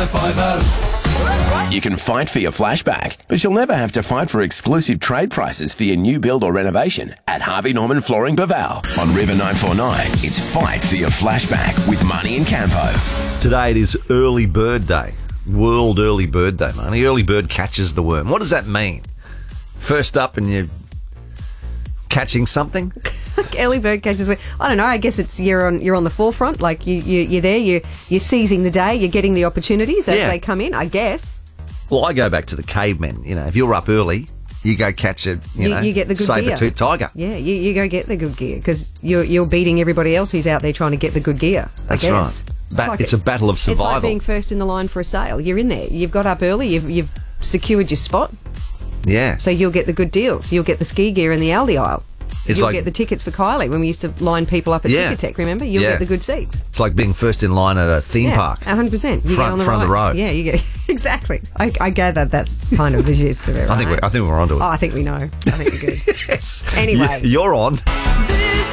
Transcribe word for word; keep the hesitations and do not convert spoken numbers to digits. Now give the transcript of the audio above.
nine five oh. You can fight for your flashback, but you'll never have to fight for exclusive trade prices for your new build or renovation at Harvey Norman Flooring Baval. On River nine forty-nine, it's Fight for Your Flashback with Marnie and Campo. Today it is Early Bird Day. World Early Bird Day, Marnie. Early bird catches the worm. What does that mean? First up and you're catching something? Early bird catches. I don't know. I guess it's you're on you're on the forefront. Like you, you you're there. You you're seizing the day. You're getting the opportunities as Yeah. they come in. I guess. Well, I go back to the cavemen. You know, if you're up early, you go catch a you, You- know you get the good saber-toothed tiger. Yeah, you, you go get the good gear because you're you're beating everybody else who's out there trying to get the good gear. I That's guess. right. It's, Ba- like it's a battle of It's like survival. being first in the line for a sale. You're in there. You've got up early. You've you've secured your spot. Yeah. So you'll get the good deals. You'll get the ski gear in the Aldi aisle. It's You'll like- get the tickets for Kylie when we used to line people up at Yeah. Ticketek, remember? You'll Yeah. get the good seats. It's like being first in line at a theme Yeah, park. one hundred percent. You Front- get on the front of the right. road. Yeah, you get exactly. I, I gather that's kind of the gist of it, I think right? we're, I think we're onto it. Oh, I think we know. I think we're good. Yes. Anyway. Y- you're on. This